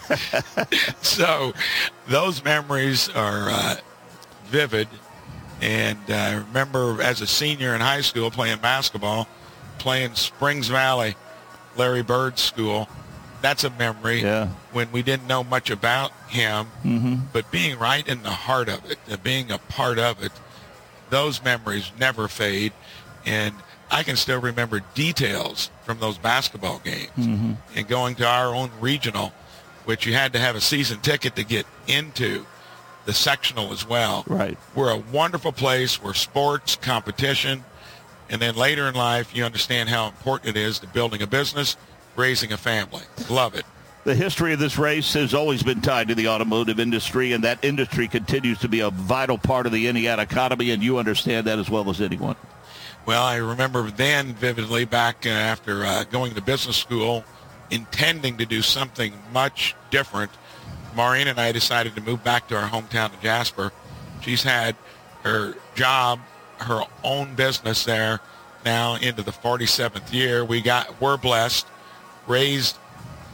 So those memories are uh, vivid. And uh, I remember as a senior in high school playing basketball, playing Springs Valley, Larry Bird's school. That's a memory, yeah, when we didn't know much about him, mm-hmm. but being right in the heart of it, uh, being a part of it, those memories never fade. And I can still remember details from those basketball games, mm-hmm. and going to our own regional, which you had to have a season ticket to get into, the sectional as well. Right. We're a wonderful place. We're sports, competition, and then later in life you understand how important it is to building a business, raising a family. Love it. The history of this race has always been tied to the automotive industry, and that industry continues to be a vital part of the Indiana economy, and you understand that as well as anyone. Well, I remember then vividly back uh, after uh, going to business school, intending to do something much different. Maureen and I decided to move back to our hometown of Jasper. She's had her job, her own business there now into the forty-seventh year. We got, we're blessed, raised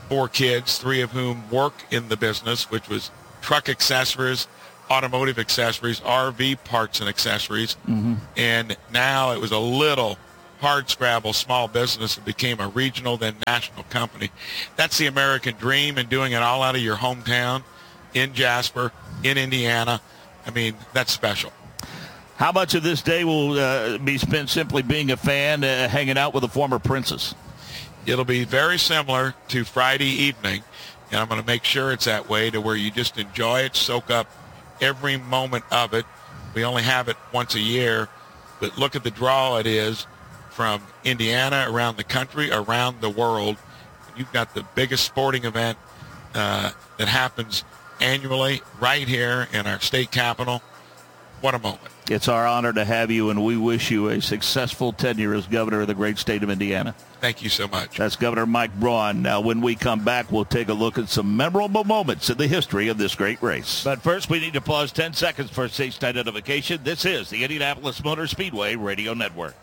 four kids, three of whom work in the business, which was truck accessories, automotive accessories, R V parts and accessories. Mm-hmm. And now it was a little hard scrabble small business that became a regional, then national company. That's the American dream, and doing it all out of your hometown in Jasper, in Indiana. I mean, that's special. How much of this day will uh, be spent simply being a fan, uh, hanging out with the former Princess? It'll be very similar to Friday evening, and I'm going to make sure it's that way to where you just enjoy it, soak up every moment of it. We only have it once a year, but look at the draw it is from Indiana, around the country, around the world. You've got the biggest sporting event uh, that happens annually right here in our state capital. What a moment. It's our honor to have you, and we wish you a successful tenure as governor of the great state of Indiana. Thank you so much. That's Governor Mike Braun. Now, when we come back, we'll take a look at some memorable moments in the history of this great race. But first, we need to pause ten seconds for station identification. This is the Indianapolis Motor Speedway Radio Network.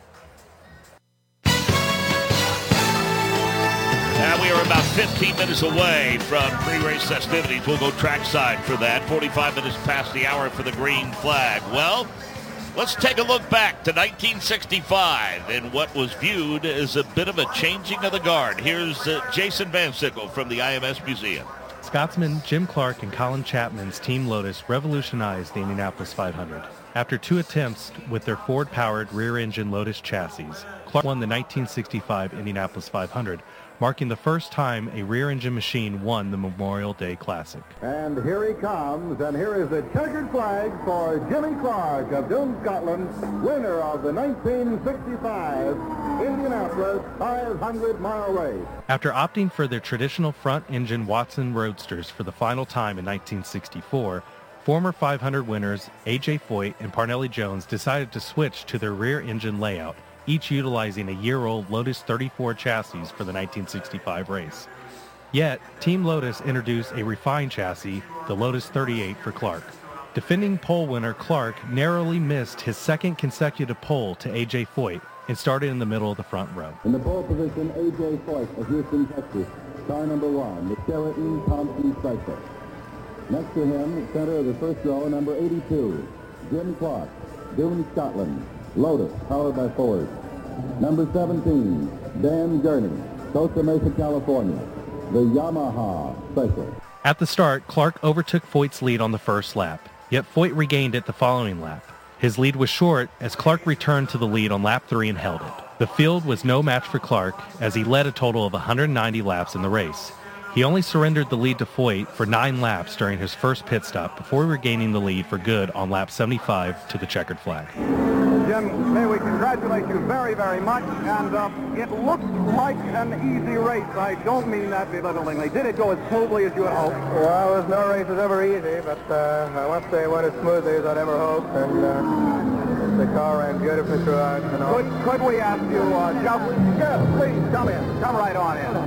And we are about fifteen minutes away from pre-race festivities. We'll go trackside for that. forty-five minutes past the hour for the green flag. Well, let's take a look back to nineteen sixty-five and what was viewed as a bit of a changing of the guard. Here's uh, Jason Van Sickle from the I M S Museum. Scotsman Jim Clark and Colin Chapman's Team Lotus revolutionized the Indianapolis five hundred. After two attempts with their Ford-powered rear-engine Lotus chassis, Clark won the nineteen sixty-five Indianapolis five hundred, marking the first time a rear-engine machine won the Memorial Day Classic. And here he comes, and here is the checkered flag for Jimmy Clark of Doon, Scotland, winner of the nineteen sixty-five Indianapolis five hundred mile race. After opting for their traditional front-engine Watson Roadsters for the final time in nineteen sixty-four, former five hundred winners A J Foyt and Parnelli Jones decided to switch to their rear-engine layout, each utilizing a year-old Lotus thirty-four chassis for the nineteen sixty-five race. Yet, Team Lotus introduced a refined chassis, the Lotus thirty-eight, for Clark. Defending pole winner Clark narrowly missed his second consecutive pole to A J Foyt and started in the middle of the front row. In the pole position, A J Foyt of Houston, Texas, car number one, the Sheraton Thompson Cycle. Next to him, center of the first row, number eighty-two, Jim Clark, Doon, Scotland, Lotus, powered by Ford. Number seventeen, Dan Gurney, Costa Mesa, California, the Yamaha Special. At the start, Clark overtook Foyt's lead on the first lap, yet Foyt regained it the following lap. His lead was short as Clark returned to the lead on lap three and held it. The field was no match for Clark as he led a total of one hundred ninety laps in the race. He only surrendered the lead to Foyt for nine laps during his first pit stop before regaining the lead for good on lap seventy-five to the checkered flag. Jim, may we congratulate you very, very much. And uh, it looked like an easy race. I don't mean that belittlingly. Did it go as smoothly as you had hoped? Well, there's no race is ever easy, but uh, I must say it went as smoothly as I'd ever hoped. And uh, the car ran beautifully throughout. You know. Could, could we ask you, uh, just, yes, please, come in. Come right on in.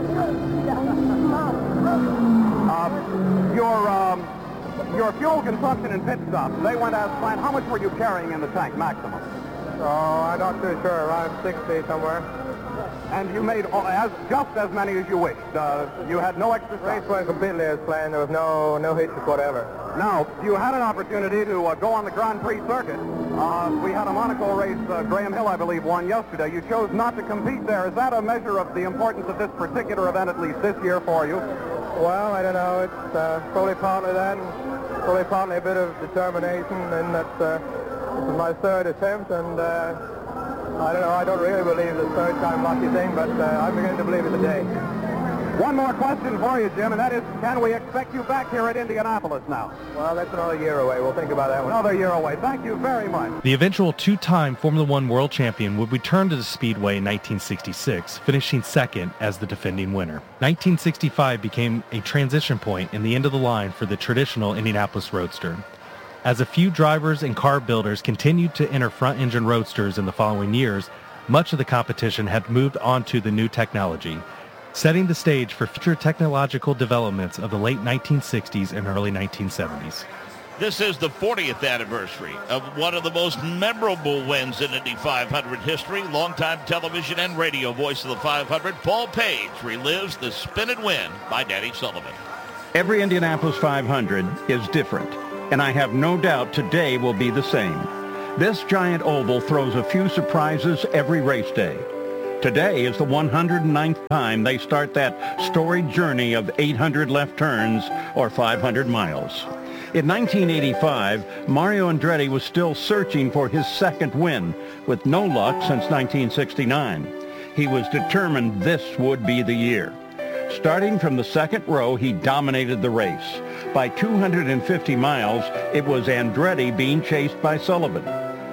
Uh, your... Um, Your fuel consumption and pit stops, they went as planned. How much were you carrying in the tank maximum? Oh, I'm not too sure. Around sixty somewhere. And you made all, as just as many as you wished. Uh, you had no extra stops. Race went completely as planned. There was no no hitches whatever. Now, you had an opportunity to uh, go on the Grand Prix circuit. Uh, we had a Monaco race. Uh, Graham Hill, I believe, won yesterday. You chose not to compete there. Is that a measure of the importance of this particular event, at least this year, for you? Well, I don't know. It's uh, probably partly that. Probably partly a bit of determination, and that uh, this is my third attempt, and uh, I don't know, I don't really believe the third time lucky thing, but uh, I'm beginning to believe it today. One more question for you, Jim, and that is, can we expect you back here at Indianapolis now? Well, that's another year away. We'll think about that one. Another year away. Thank you very much. The eventual two-time Formula One world champion would return to the Speedway in nineteen sixty-six, finishing second as the defending winner. nineteen sixty-five became a transition point in the end of the line for the traditional Indianapolis Roadster. As a few drivers and car builders continued to enter front-engine Roadsters in the following years, much of the competition had moved on to the new technology, setting the stage for future technological developments of the late nineteen sixties and early nineteen seventies. This is the fortieth anniversary of one of the most memorable wins in Indy five hundred history. Longtime television and radio voice of the five hundred, Paul Page, relives the spin and win by Danny Sullivan. Every Indianapolis five hundred is different, and I have no doubt today will be the same. This giant oval throws a few surprises every race day. Today is the one hundred ninth time they start that storied journey of eight hundred left turns or five hundred miles. In nineteen eighty-five, Mario Andretti was still searching for his second win, with no luck since nineteen sixty-nine. He was determined this would be the year. Starting from the second row, he dominated the race. By two hundred fifty miles, it was Andretti being chased by Sullivan.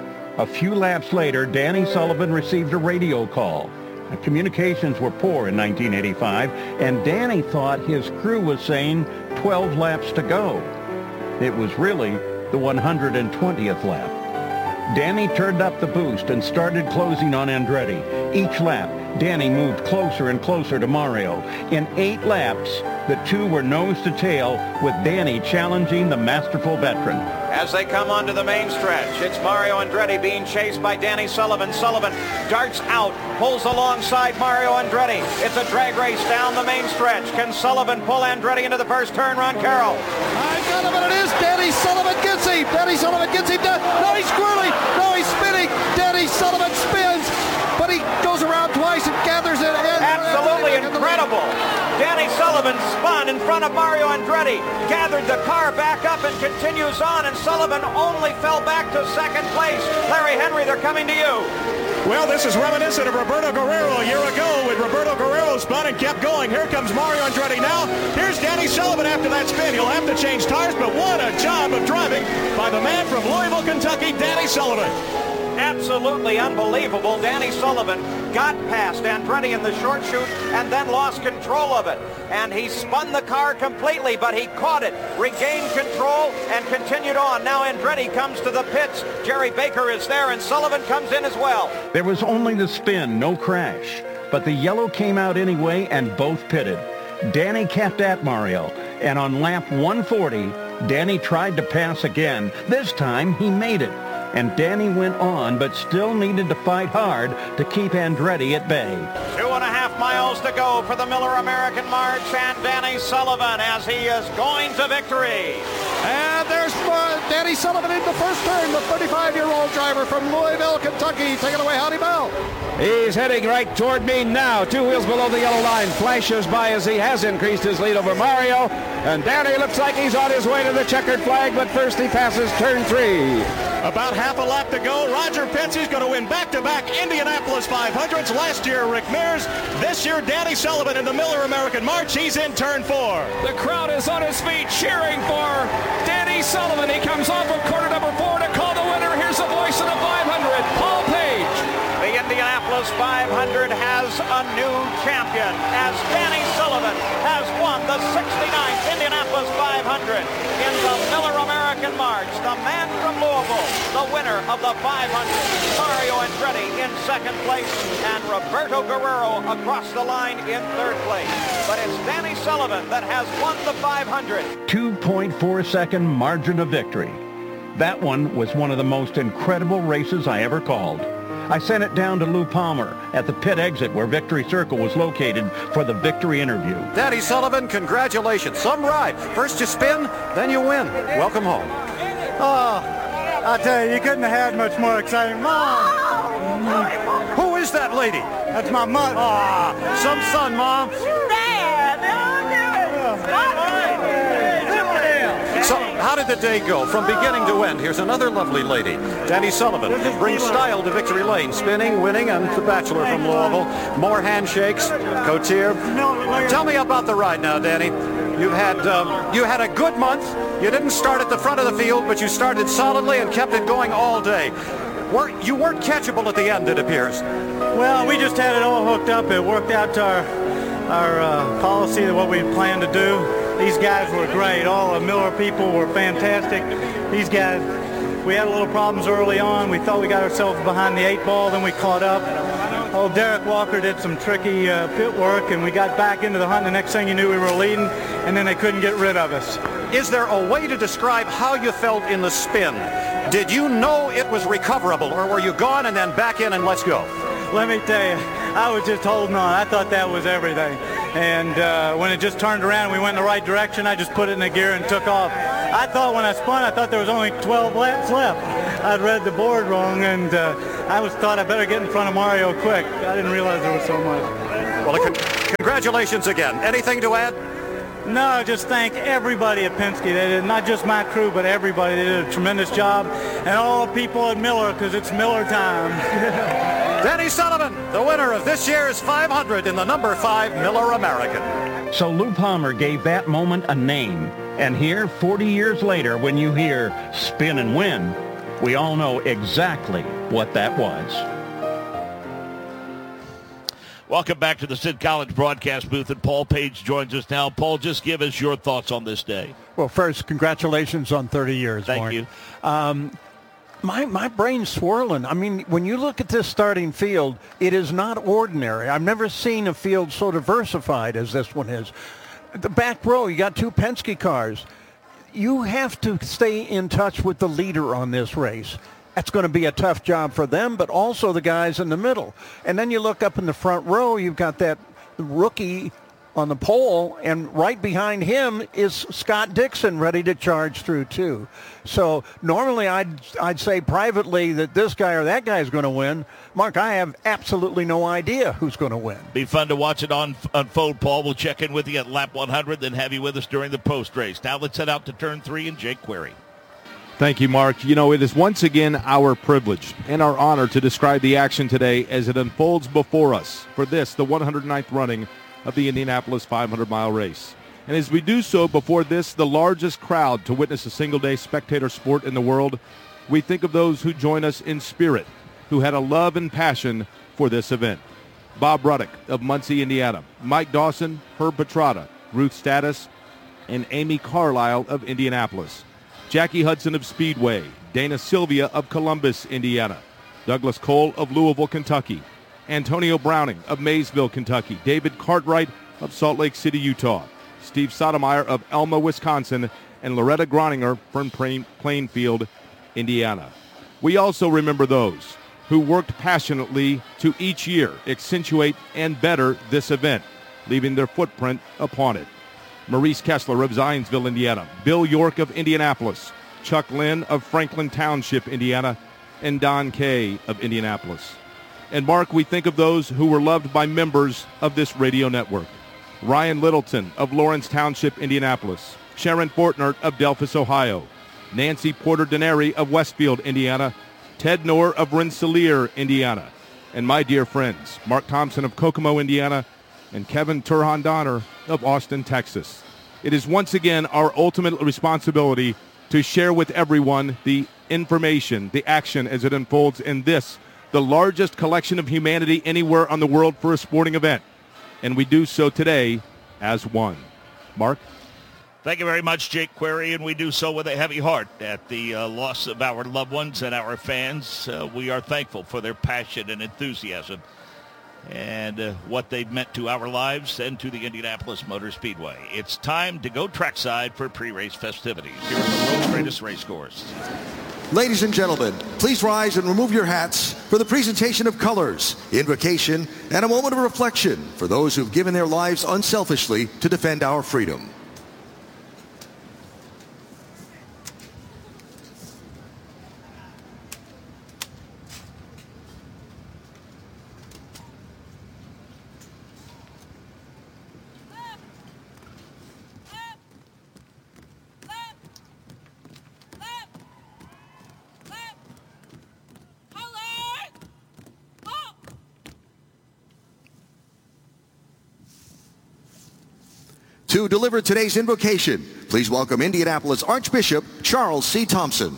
A few laps later, Danny Sullivan received a radio call. The communications were poor in nineteen eighty-five, and Danny thought his crew was saying twelve laps to go. It was really the one hundred twentieth lap. Danny turned up the boost and started closing on Andretti. Each lap, Danny moved closer and closer to Mario. In eight laps, the two were nose to tail, with Danny challenging the masterful veteran. As they come onto the main stretch, it's Mario Andretti being chased by Danny Sullivan. Sullivan darts out, pulls alongside Mario Andretti. It's a drag race down the main stretch. Can Sullivan pull Andretti into the first turn, Ron Carroll? I got him, and it is Danny Sullivan gets him. Danny Sullivan gets him down. No, he's squirrely. No, he's spinning. Danny Sullivan spins, but he goes around twice and gathers it. Absolutely incredible. Danny Sullivan spun in front of Mario Andretti, gathered the car back up and continues on, and Sullivan only fell back to second place. Larry Henry, they're coming to you. Well, this is reminiscent of Roberto Guerrero a year ago when Roberto Guerrero spun and kept going. Here comes Mario Andretti now. Here's Danny Sullivan after that spin. He'll have to change tires, but what a job of driving by the man from Louisville, Kentucky, Danny Sullivan. Absolutely unbelievable. Danny Sullivan got past Andretti in the short chute and then lost control of it. And he spun the car completely, but he caught it, regained control, and continued on. Now Andretti comes to the pits. Jerry Baker is there, and Sullivan comes in as well. There was only the spin, no crash. But the yellow came out anyway, and both pitted. Danny kept at Mario, and on lap one forty, Danny tried to pass again. This time, he made it. And Danny went on, but still needed to fight hard to keep Andretti at bay. Two and a half miles to go for the Miller American March, and Danny Sullivan as he is going to victory. And there's uh, Danny Sullivan in the first turn, the thirty-five-year-old driver from Louisville, Kentucky. Take it away, Howdy Bell. He's heading right toward me now. Two wheels below the yellow line. Flashes by as he has increased his lead over Mario. And Danny looks like he's on his way to the checkered flag, but first he passes turn three. About half a lap to go. Roger Penske's going to win back-to-back Indianapolis five hundreds. Last year, Rick Mears. This year, Danny Sullivan in the Miller American March. He's in turn four. The crowd is on his feet cheering for Danny Sullivan. He comes off of corner number four to call the winner. Here's the voice of the five hundred, Paul Page. The Indianapolis five hundred has a new champion as Danny Sullivan has won the sixty-ninth Indianapolis five hundred in the Miller American March. The man from Louisville, the winner of the five hundred, Mario Andretti in second place, and Roberto Guerrero across the line in third place. But it's Danny Sullivan that has won the five hundred. two point four second margin of victory. That one was one of the most incredible races I ever called. I sent it down to Lou Palmer at the pit exit where Victory Circle was located for the victory interview. Danny Sullivan, congratulations. Some ride. First you spin, then you win. Welcome home. Oh, I tell you, you couldn't have had much more exciting. Mom! Who is that lady? That's my mother. Ah, some son, Mom. So, how did the day go from beginning to end? Here's another lovely lady. Danny Sullivan brings style to victory lane, spinning, winning, and the bachelor from Louisville. More handshakes. Cotier. Tell me about the ride now, Danny. You've had um, you had a good month. You didn't start at the front of the field, but you started solidly and kept it going all day. Weren't, you weren't catchable at the end, it appears. Well, we just had it all hooked up. It worked out to our, our uh, policy of what we planned to do. These guys were great. All the Miller people were fantastic. These guys, we had a little problems early on. We thought we got ourselves behind the eight ball, then we caught up. old Derek Walker did some tricky uh, pit work, and we got back into the hunt. The next thing you knew, we were leading, and then they couldn't get rid of us. Is there a way to describe how you felt in the spin? Did you know it was recoverable, or were you gone and then back in and let's go? Let me tell you, I was just holding on. I thought that was everything. And uh, when it just turned around and we went in the right direction, I just put it in the gear and took off. I thought when I spun, I thought there was only twelve laps left. I'd read the board wrong, and uh, I was thought I better get in front of Mario quick. I didn't realize there was so much. Well, con- congratulations again. Anything to add? No, just thank everybody at Penske. They did, not just my crew, but everybody. They did a tremendous job. And all the people at Miller, because it's Miller time. Danny Sullivan, the winner of this year's five hundred in the number five Miller American. So Lou Palmer gave that moment a name. And here, forty years later, when you hear spin and win, we all know exactly what that was. Welcome back to the Sid College broadcast booth, and Paul Page joins us now. Paul, just give us your thoughts on this day. Well, first, congratulations on thirty years, Thank Mark. you. Um, my my brain's swirling. I mean, when you look at this starting field, it is not ordinary. I've never seen a field so diversified as this one is. The back row, you got two Penske cars. You have to stay in touch with the leader on this race. That's going to be a tough job for them, but also the guys in the middle. And then you look up in the front row, you've got that rookie on the pole, and right behind him is Scott Dixon ready to charge through too. So normally I'd I'd say privately that this guy or that guy is going to win. Mark, I have absolutely no idea who's going to win. Be fun to watch it on unfold, Paul. We'll check in with you at lap one hundred, then have you with us during the post race. Now let's head out to turn three and Jake Query. Thank you, Mark. You know, it is once again our privilege and our honor to describe the action today as it unfolds before us for this, the one hundred ninth running of the Indianapolis five hundred mile race. And as we do so before this, the largest crowd to witness a single-day spectator sport in the world, we think of those who join us in spirit, who had a love and passion for this event. Bob Ruddock of Muncie, Indiana, Mike Dawson, Herb Petrata, Ruth Status, and Amy Carlisle of Indianapolis. Jackie Hudson of Speedway, Dana Sylvia of Columbus, Indiana, Douglas Cole of Louisville, Kentucky, Antonio Browning of Maysville, Kentucky, David Cartwright of Salt Lake City, Utah, Steve Sotomayor of Elma, Wisconsin, and Loretta Groninger from Plainfield, Indiana. We also remember those who worked passionately to each year accentuate and better this event, leaving their footprint upon it. Maurice Kessler of Zionsville, Indiana, Bill York of Indianapolis, Chuck Lynn of Franklin Township, Indiana, and Don Kay of Indianapolis. And Mark, we think of those who were loved by members of this radio network. Ryan Littleton of Lawrence Township, Indianapolis, Sharon Fortner of Delphus, Ohio, Nancy Porter Denary of Westfield, Indiana, Ted Knorr of Rensselaer, Indiana, and my dear friends, Mark Thompson of Kokomo, Indiana, and Kevin Turhan Donner of Austin, Texas. It is once again our ultimate responsibility to share with everyone the information, the action as it unfolds in this, the largest collection of humanity anywhere on the world for a sporting event. And we do so today as one. Mark? Thank you very much, Jake Query, and we do so with a heavy heart at the uh, loss of our loved ones and our fans. Uh, we are thankful for their passion and enthusiasm and uh, what they've meant to our lives and to the Indianapolis Motor Speedway. It's time to go trackside for pre-race festivities here at the world's greatest race course. Ladies and gentlemen, please rise and remove your hats for the presentation of colors, invocation, and a moment of reflection for those who've given their lives unselfishly to defend our freedom. To deliver today's invocation, please welcome Indianapolis Archbishop Charles C. Thompson.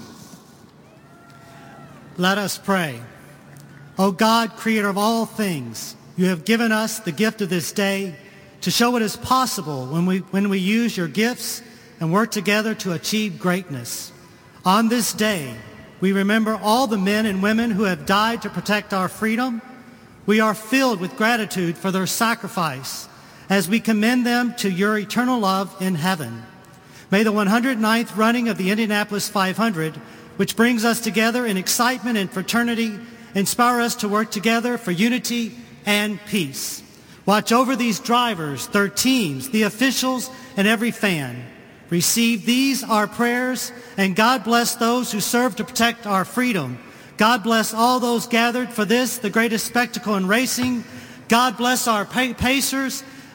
Let us pray. O God, creator of all things, you have given us the gift of this day to show what is possible when we, when we use your gifts and work together to achieve greatness. On this day, we remember all the men and women who have died to protect our freedom. we are filled with gratitude for their sacrifice as we commend them to your eternal love in heaven. May the one hundred ninth running of the Indianapolis five hundred, which brings us together in excitement and fraternity, inspire us to work together for unity and peace. Watch over these drivers, their teams, the officials, and every fan. Receive these, our prayers, and God bless those who serve to protect our freedom. God bless all those gathered for this, the greatest spectacle in racing. God bless our pacers